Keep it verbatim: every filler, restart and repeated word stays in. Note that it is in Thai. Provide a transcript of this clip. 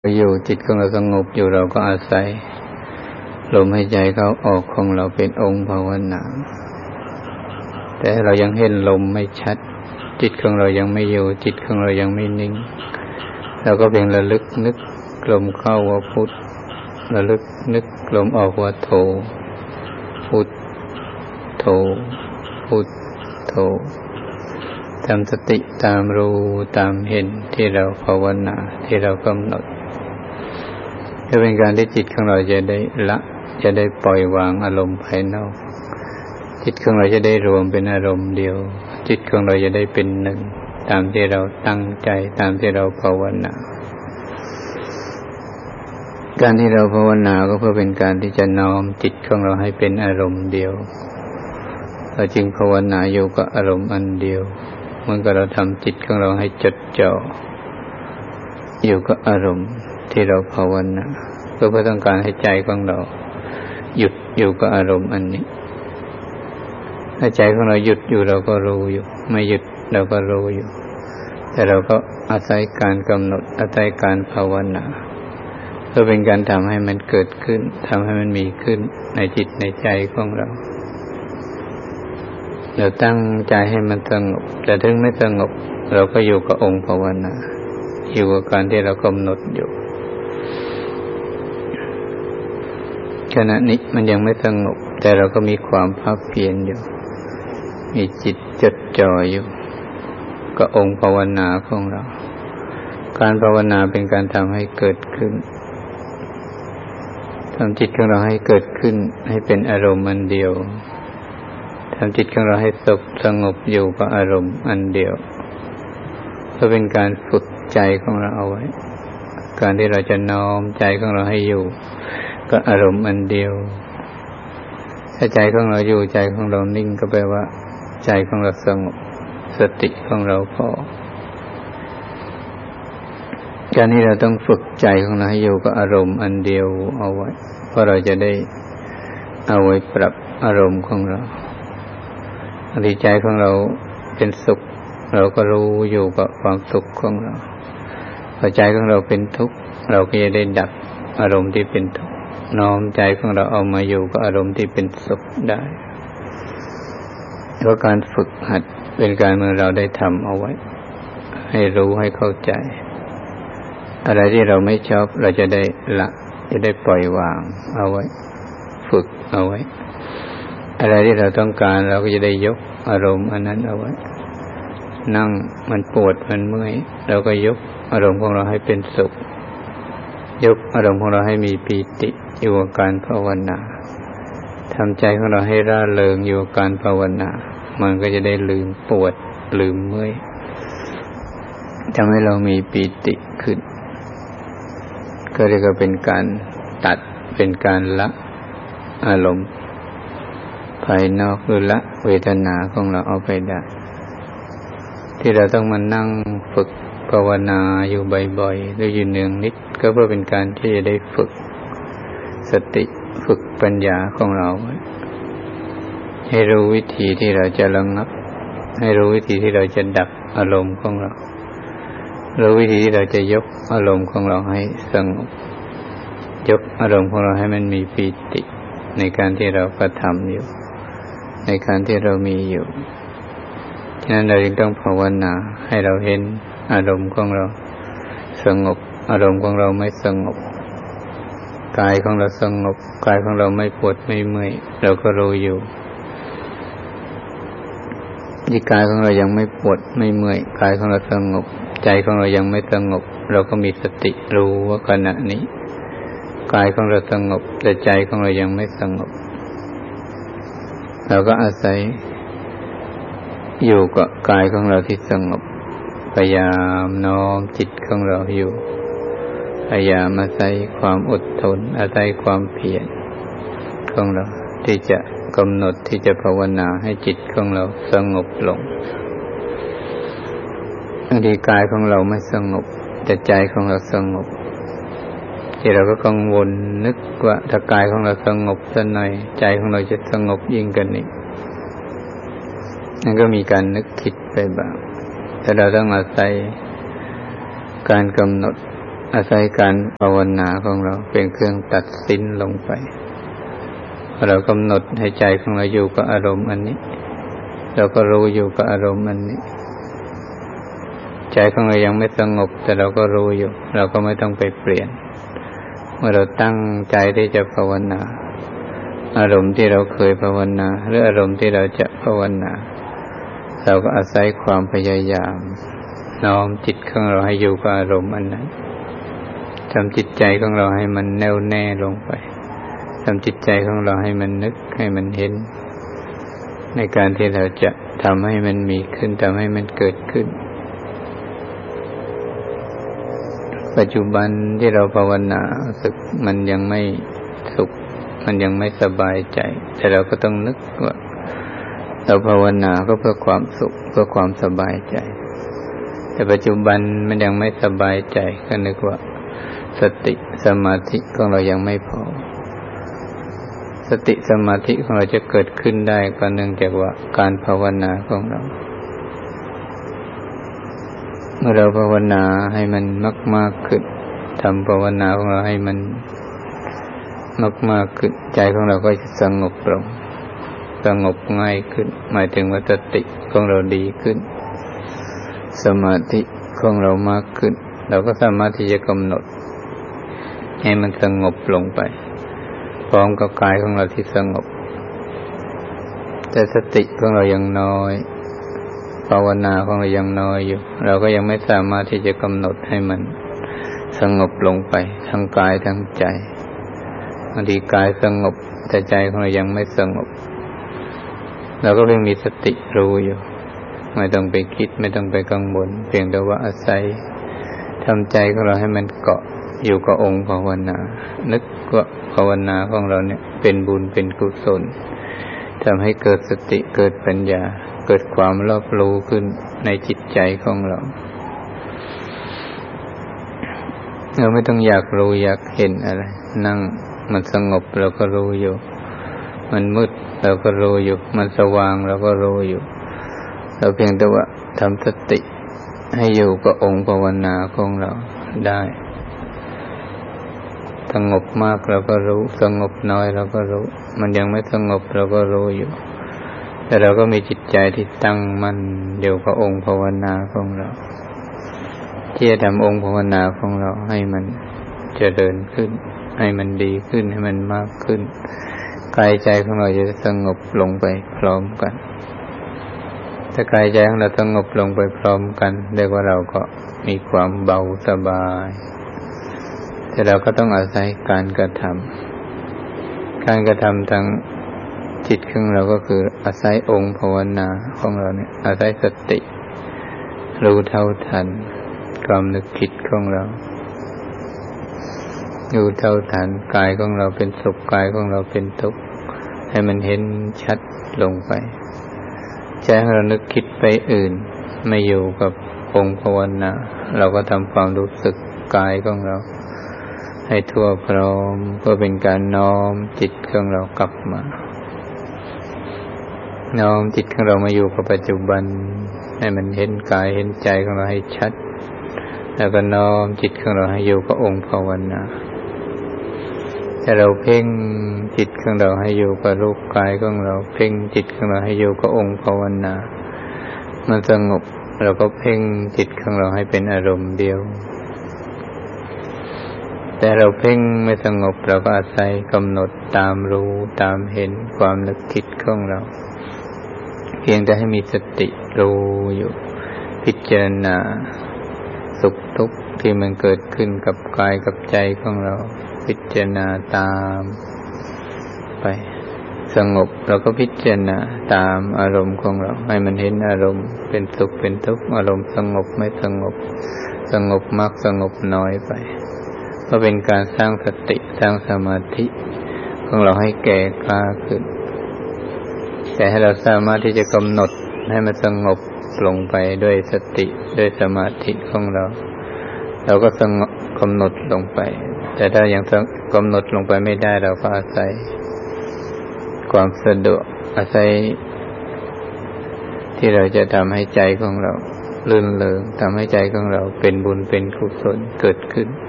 อยู่จิตของเราสงบอยู่เราก็อาศัยลมหายใจเข้าออกของเราเป็นองค์ภาวนาแต่เรายังเห็นลมไม่ชัดจิตของเรายังไม่อยู่จิตของเรายังไม่นิ่งเราก็เพียงระลึกนึกลมเข้าว่าพุทระลึกนึกลมออกว่าโธพุทโธพุทโธทำสติตามรู้ตามเห็นที่เราภาวนาที่เรากำหนดจะเป็นการที่จิตของเราจะได้ละจะได้ปล่อยวางอารมณ์ภายนอกจิตของเราจะได้รวมเป็นอารมณ์เดียวจิตของเราจะได้เป็นหนึ่งตามที่เราตั้งใจตามที่เราภาวนาการที่เราภาวนาก็เพื่อเป็นการที่จะน้อมจิตของเราให้เป็นอารมณ์เดียวเราจึงภาวนาอยู่กับอารมณ์อันเดียวเหมือนกับเราทำจิตของเราให้จดจ่ออยู่กับอารมณ์ที่เราภาวนาเพื่อเพื่อต้องการให้ใจของเราหยุดอยู่กับอารมณ์อันนี้ถ้าใจของเราหยุดอยู่เราก็รู้อยู่ไม่หยุดเราก็รู้อยู่แต่เราก็อาศัยการกำหนดอาศัยการภาวนาเพื่อเป็นการทำให้มันเกิดขึ้นทำให้มันมีขึ้นในจิตในใจของเราเราตั้งใจให้มันสงบแต่ถึงไม่สงบเราก็อยู่กับองค์ภาวนาอยู่กับการที่เรากำหนดอยู่ขณะนี้มันยังไม่สงบแต่เราก็มีความภาคเพียรอยู่มีจิตจดจ่ออยู่กับองค์ภาวนาของเราการภาวนาเป็นการทำให้เกิดขึ้นทำจิตของเราให้เกิดขึ้นให้เป็นอารมณ์อันเดียวทำจิตของเราให้สุขสงบอยู่กับอารมณ์อันเดียวเพื่อเป็นการฝึกใจของเราเอาไว้การที่เราจะน้อมใจของเราให้อยู่กับอารมณ์อันเดียวถ้าใจของเราอยู่ใจของเรานิ่งก็แปลว่าใจของเราสงบสติของเราพอการที่เราต้องฝึกใจของเราให้อยู่กับอารมณ์อันเดียวเอาไว้เพราะเราจะได้เอาไว้ปรับอารมณ์ของเราบางทีใจของเราเป็นสุขเราก็รู้อยู่กับความสุขของเราพอใจของเราเป็นทุกข์เราก็จะได้ดับอารมณ์ที่เป็นทุกข์น้อมใจของเราเอามาอยู่กับอารมณ์ที่เป็นสุขได้เพราะการฝึกหัดเป็นการเมื่อเราได้ทำเอาไว้ให้รู้ให้เข้าใจอะไรที่เราไม่ชอบเราจะได้ละจะได้ปล่อยวางเอาไว้ฝึกเอาไว้อะไรที่เราต้องการเราก็จะได้ยกอารมณ์อันนั้นเอาไว้นั่งมันปวดมันเมื่อยเราก็ยกอารมณ์ของเราให้เป็นสุขยกอารมณ์ของเราให้มีปีติอยู่กับการภาวนาทำใจของเราให้ร่าเริงอยู่กับการภาวนามันก็จะได้ลืมปวดลืมเมื่อยทำให้เรามีปีติขึ้นก็เรียกว่าเป็นการตัดเป็นการละอารมณ์ภายนอกหรือละเวทนาของเราเอาไปได้ที่เราต้องมานั่งฝึกภาวนาอยู่บ่อยๆหรืออยู่เนืองนิดก็เพื่อเป็นการที่จะได้ฝึกสติฝึกปัญญาของเราให้รู้วิธีที่เราจะระงับให้รู้วิธีที่เราจะดับอารมณ์ของเรารู้วิธีที่เราจะยกอารมณ์ของเราให้สงบยกอารมณ์ของเราให้มันมีปีติในการที่เรากระทำอยู่ในการที่เรามีอยู่ฉะนั้นเราจึงต้องภาวนาให้เราเห็นอารมณ์ของเราสงบอารมณ์ของเราไม่สงบกายของเราสงบกายของเราไม่ปวดไม่เมื่อยเราก็รู้อยู่ที่กายของเรายังไม่ปวดไม่เมื่อยกายของเราสงบใจของเรายังไม่สงบเราก็มีสติรู้ว่าขณะนี้กายของเราสงบแต่ใจของเรายังไม่สงบเราก็อาศัยอยู่กับกายของเราที่สงบพยายามน้อมจิตของเราอยู่พยายามอาศัยความอดทนอาศัยความเพียรของเราที่จะกำหนดที่จะภาวนาให้จิตของเราสงบลงบางทีกายของเราไม่สงบแต่ใจของเราสงบที่เราก็กังวลนึกว่าถ้ากายของเราสงบสักหน่อยใจของเราจะสงบยิ่งกันอีกนั่นก็มีการนึกคิดไปบ้างแต่เราต้องอาศัยการกำหนดอาศัยการภาวนาของเราเป็นเครื่องตัดสินลงไปเรากำหนดให้ใจของเราอยู่กับอารมณ์อันนี้เราก็รู้อยู่กับอารมณ์อันนี้ใจของเรายังไม่สงบแต่เราก็รู้อยู่เราก็ไม่ต้องไปเปลี่ยนเมื่อเราตั้งใจที่จะภาวนาอารมณ์ที่เราเคยภาวนาหรืออารมณ์ที่เราจะภาวนาเราก็อาศัยความพยายามน้อมจิตของเราให้อยู่กับอารมณ์อันนั้นทำจิตใจของเราให้มันแน่วแน่ลงไปทำจิตใจของเราให้มันนึกให้มันเห็นในการที่เราจะทำให้มันมีขึ้นทำให้มันเกิดขึ้นปัจจุบันที่เราภาวนาสึกมันยังไม่สุขมันยังไม่สบายใจแต่เราก็ต้องนึกว่าเราภาวนาก็เพื่อความสุขเพื่อความสบายใจแต่ปัจจุบันมันยังไม่สบายใจก็นึกว่าสติสมาธิของเรายังไม่พอสติสมาธิของเราจะเกิดขึ้นได้ก็เนื่องจากว่าการภาวนาของเราเมื่อเราภาวนาให้มันมากๆขึ้นทำภาวนาของเราให้มันมากๆขึ้นใจของเราก็จะสงบลงสงบง่ายขึ้นหมายถึงว่าสติของเราดีขึ้นสมาธิของเรามากขึ้นเราก็สามารถที่จะกำหนดให้มันสงบลงไปพร้อมกับกายของเราที่สงบแต่สติของเรายังน้อยภาวนาของเรายังน้อยอยู่เราก็ยังไม่สามารถที่จะกำหนดให้มันสงบลงไปทั้งกายทั้งใจบางทีกายสงบแต่ใจของเรายังไม่สงบเราก็เพียงมีสติรู้อยู่ไม่ต้องไปคิดไม่ต้องไปกังวลเพียงแต่ว่าอาศัยทำใจของเราให้มันเกาะอยู่กับองค์ภาวนานึกว่าภาวนาของเราเนี่ยเป็นบุญเป็นกุศลทำให้เกิดสติเกิดปัญญาเกิดความรอบรู้ขึ้นในจิตใจของเราเราไม่ต้องอยากรู้อยากเห็นอะไรนั่งมันสงบเราก็รู้อยู่มันมืดเราก็รู้อยู่มันสว่างเราก็รู้อยู่เราเพียงแต่ว่าทำสติให้อยู่กับองค์ภาวนาของเราได้สงบมากเราก็รู้สงบน้อยเราก็รู้มันยังไม่สงบเราก็รู้อยู่แต่เราก็มีจิตใจที่ตั้งมั่นอยู่กับองค์ภาวนาของเราที่จะทำองค์ภาวนาของเราให้มันเจริญขึ้นให้มันดีขึ้นให้มันมากขึ้นกายใจของเราจะสงบลงไปพร้อมกันถ้ากายใจของเราสงบลงไปพร้อมกันเรียกว่าเราก็มีความเบาสบายแต่เราก็ต้องอาศัยการกระทำการกระทำทางจิตของเราก็คืออาศัยองค์ภาวนาของเราเนี่ยอาศัยสติรู้เท่าทันความนึกคิดของเรารู้เท่าทันกายของเราเป็นสุขกายของเราเป็นทุกข์ให้มันเห็นชัดลงไปใจของเรานึกคิดไปอื่นไม่อยู่กับองค์ภาวนาเราก็ทำความรู้สึกกายของเราให้ทั่วพร้อมเพื่อเป็นการน้อมจิตของเรากลับมาน้อมจิตของเรามาอยู่กับปัจจุบันให้มันเห็นกายเห็นใจของเราให้ชัดแล้วก็น้อมจิตของเราให้อยู่กับองค์ภาวนาแต่เราเพ่งจิตของเราให้อยู่กับรูปกายของเราเพ่งจิตของเราให้อยู่กับองค์ภาวนามันสงบเราก็เพ่งจิตของเราให้เป็นอารมณ์เดียวแต่เราเพ่งไม่สงบเราก็อาศัยกำหนดตามรู้ตามเห็นความนึกคิดของเราเพียงแต่ให้มีสติรู้อยู่พิจารณาสุขทุกข์ที่มันเกิดขึ้นกับกายกับใจของเราพิจารณาตามไปสงบเราก็พิจารณาตามอารมณ์ของเราให้มันเห็นอารมณ์เป็นสุขเป็นทุกข์อารมณ์สงบไม่สงบสงบมากสงบน้อยไปก็เป็นการสร้างสติสร้างสมาธิของเราให้แก่กล้าขึ้นแต่ให้เราสามารถที่จะกำหนดให้มันสงบลงไปด้วยสติด้วยสมาธิของเราเราก็สงบกำหนดลงไปแต่ถ้ายังกำหนดลงไปไม่ได้เราก็อาศัยความสะดวกอาศัยที่เราจะทำให้ใจของเราลื่นเริงทำให้ใจของเราเป็นบุญเป็นกุศลเกิดขึ้น